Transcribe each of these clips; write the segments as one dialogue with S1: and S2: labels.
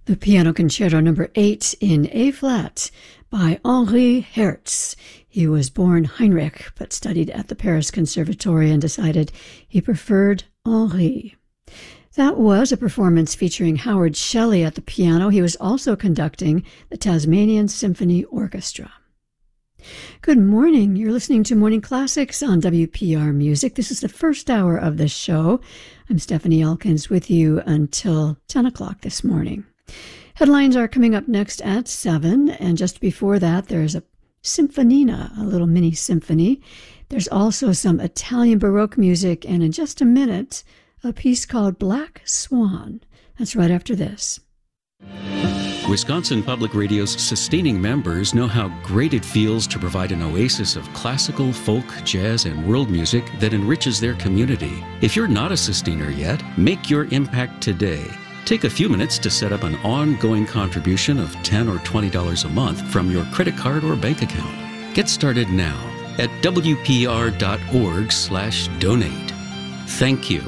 S1: The Piano Concerto No. 8 in A-flat by Henri Hertz. He was born Heinrich, but studied at the Paris Conservatory and decided he preferred Henri. That was a performance featuring Howard Shelley at the piano. He was also conducting the Tasmanian Symphony Orchestra. Good morning. You're listening to Morning Classics on WPR Music. This is the first hour of the show. I'm Stephanie Elkins with you until 10 o'clock this morning. Headlines are coming up next at 7, and just before that, there's a Sinfonina, a little mini symphony. There's also some Italian Baroque music, and in just a minute, a piece called Black Swan. That's right after this.
S2: Wisconsin Public Radio's sustaining members know how great it feels to provide an oasis of classical, folk, jazz, and world music that enriches their community. If you're not a sustainer yet, make your impact today. Take a few minutes to set up an ongoing contribution of $10 or $20 a month from your credit card or bank account. Get started now at wpr.org/donate. Thank you.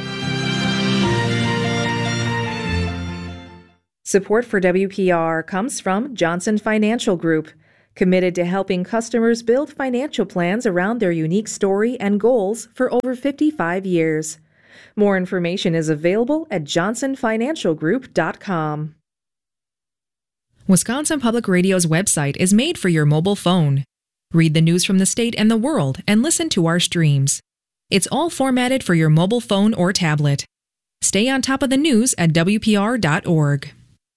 S3: Support for WPR comes from Johnson Financial Group, committed to helping customers build financial plans around their unique story and goals for over 55 years. More information is available at johnsonfinancialgroup.com.
S4: Wisconsin Public Radio's website is made for your mobile phone. Read the news from the state and the world and listen to our streams. It's all formatted for your mobile phone or tablet. Stay on top of the news at WPR.org.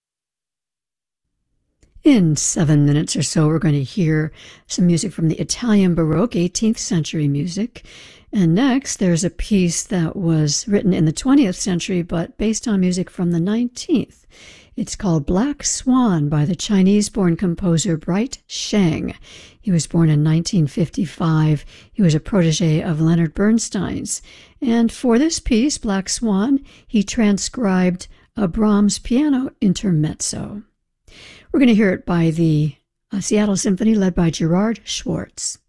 S1: In 7 minutes or so, we're going to hear some music from the Italian Baroque, 18th century music. And next, there's a piece that was written in the 20th century, but based on music from the 19th. It's called Black Swan by the Chinese-born composer Bright Sheng. He was born in 1955. He was a protege of Leonard Bernstein's. And for this piece, Black Swan, he transcribed a Brahms piano intermezzo. We're going to hear it by the Seattle Symphony led by Gerard Schwartz.